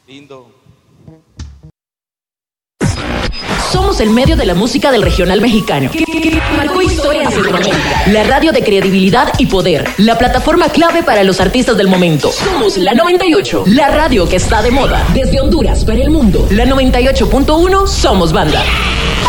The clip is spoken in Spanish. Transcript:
Lindo. Somos el medio de la música del regional mexicano, que marcó historia en Centroamérica. La radio de credibilidad y poder. La plataforma clave para los artistas del momento. Somos la 98, la radio que está de moda. Desde Honduras para el mundo. La 98.1, somos banda.